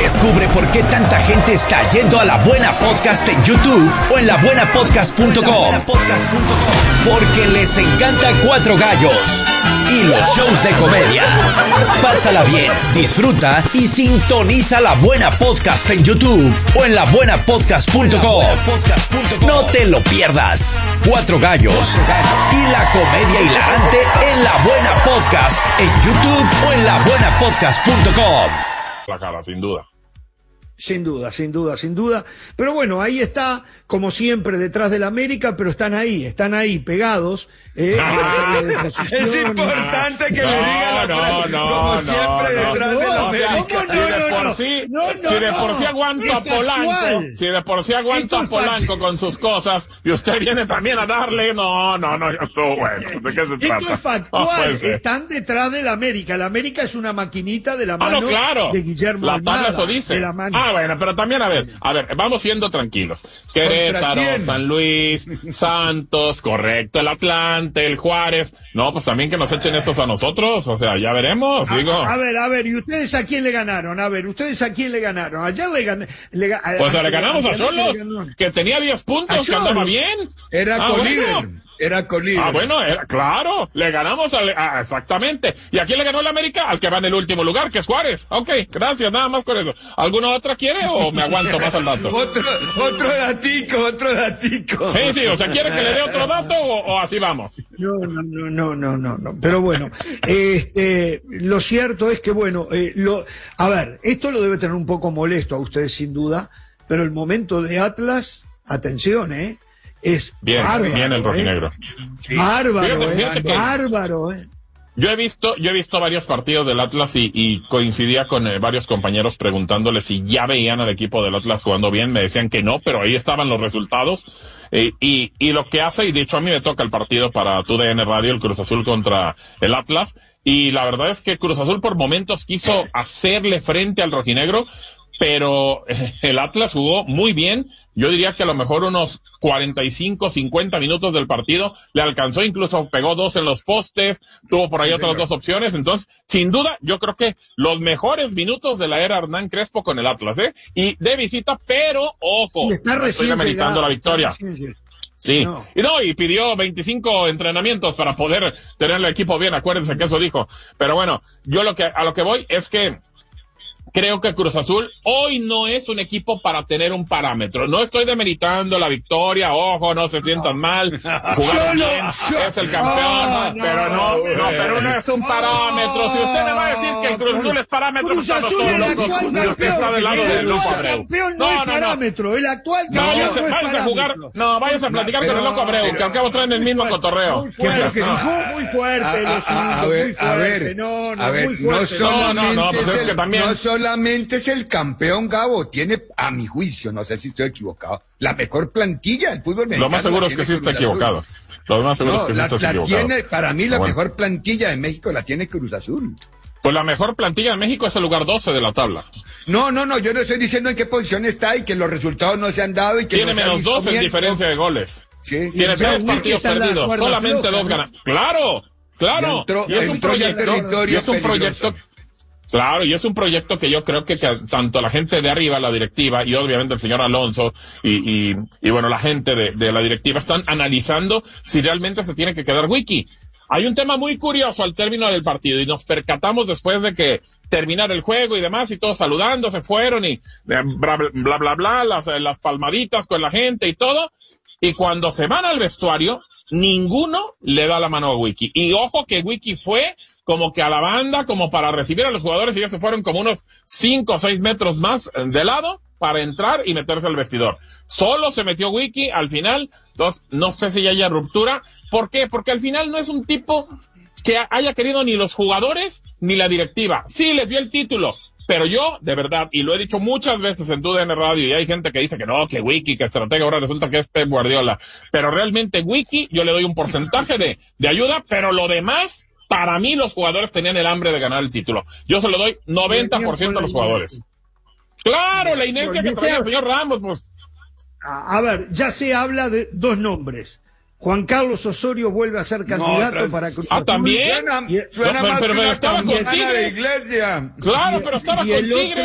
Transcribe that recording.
Descubre por qué tanta gente está yendo a La Buena Podcast en YouTube o en labuenapodcast.com. Porque les encanta Cuatro Gallos y los shows de comedia. Pásala bien, disfruta y sintoniza La Buena Podcast en YouTube o en labuenapodcast.com. No te lo pierdas. Cuatro Gallos y la comedia hilarante en La Buena Podcast en YouTube o en labuenapodcast.com. La cara, sin duda. Sin duda. Pero bueno, ahí está, como siempre, detrás del América, pero están ahí, pegados. Es importante que le digan como siempre detrás del América. Si de por sí aguanto a Polanco, con sus cosas, y usted viene también a darle, no, ya estuvo bueno. ¿De qué se trata? Esto es factual, están detrás del América. El América es una maquinita de la mano de Guillermo Almada. La tabla eso dice. Bueno, pero también, a ver, vamos siendo tranquilos. Querétaro, San Luis, Santos, correcto, el Atlante, el Juárez. No, pues también que nos echen esos a nosotros, o sea, ya veremos, digo. A ver, ¿y ustedes a quién le ganaron? Ayer le ganaron. Pues le ganamos a Xolos, que tenía 10 puntos, que andaba bien. Era colíder. Era colíder. Claro, le ganamos exactamente. ¿Y a quién le ganó el América? Al que va en el último lugar, que es Juárez. Ok, gracias, nada más con eso. ¿Alguna otra quiere o me aguanto más al dato? otro datico. Sí, o sea, ¿quiere que le dé otro dato o así vamos? No. Pero bueno, lo cierto es que esto lo debe tener un poco molesto a ustedes sin duda, pero el momento de Atlas, atención, es bien, bárbaro, bien el rojinegro. Sí. Bárbaro. Yo he visto varios partidos del Atlas y coincidía con varios compañeros preguntándole si ya veían al equipo del Atlas jugando bien. Me decían que no, pero ahí estaban los resultados. Y lo que hace, y de hecho a mí me toca el partido para TUDN Radio, el Cruz Azul contra el Atlas. Y la verdad es que Cruz Azul por momentos quiso hacerle frente al rojinegro, pero el Atlas jugó muy bien. Yo diría que a lo mejor unos 45, 50 minutos del partido le alcanzó, incluso pegó 2 en los postes, tuvo por ahí otras 2 opciones. Entonces, sin duda, yo creo que los mejores minutos de la era Hernán Crespo con el Atlas, y de visita, pero ojo, estoy demeritando la victoria. Sí, y pidió 25 entrenamientos para poder tener el equipo bien, acuérdense que eso dijo. Pero bueno, yo a lo que voy es que creo que Cruz Azul hoy no es un equipo para tener un parámetro. No estoy demeritando la victoria, ojo, no se sientan mal. Jugaron bien, es el campeón, pero no es un parámetro. Si usted me va a decir que el Cruz Azul es parámetro, Cruz Azul es el actual campeón. Y usted está del lado de Loco Abreu. Campeón no es parámetro, el actual campeón no es parámetro. A jugar, váyase a platicar con el Loco Abreu, que al cabo traen el mismo cotorreo. Muy fuerte, muy fuerte. No solamente es el campeón, Gabo, tiene, a mi juicio, no sé si estoy equivocado, la mejor plantilla del fútbol mexicano. Lo más seguro es que sí está equivocado. Para mí la mejor plantilla de México la tiene Cruz Azul. Pues la mejor plantilla de México es el lugar 12 de la tabla. No, yo no estoy diciendo en qué posición está y que los resultados no se han dado y que tiene menos 2 en diferencia de goles. Sí. Tiene 3 partidos perdidos, solamente 2 ganan. Claro. Y es un proyecto. Claro, y es un proyecto que yo creo que tanto la gente de arriba, la directiva, y obviamente el señor Alonso, y bueno, la gente de la directiva están analizando si realmente se tiene que quedar Wiki. Hay un tema muy curioso al término del partido, y nos percatamos después de que terminara el juego y demás, y todos saludando, se fueron, y bla, las palmaditas con la gente y todo, y cuando se van al vestuario, ninguno le da la mano a Wiki. Y ojo que Wiki fue como que a la banda, como para recibir a los jugadores, y ya se fueron como unos 5 o 6 metros más de lado para entrar y meterse al vestidor. Solo se metió Wiki al final. Entonces, no sé si ya haya ruptura. ¿Por qué? Porque al final no es un tipo que haya querido ni los jugadores ni la directiva. Sí, les dio el título, pero yo, de verdad, y lo he dicho muchas veces en TUDN Radio, y hay gente que dice que no, que Wiki, que estratega, ahora resulta que es Pep Guardiola. Pero realmente Wiki, yo le doy un porcentaje de ayuda, pero lo demás, para mí los jugadores tenían el hambre de ganar el título. Yo se lo doy 90% a los jugadores. Claro, la inercia que traía el señor Ramos, pues. A ver, ya se habla de 2 nombres. Juan Carlos Osorio vuelve a ser candidato para Cruz Azul. ¿También? Suena más pero estaba con Tigres. Claro, pero estaba con Tigres.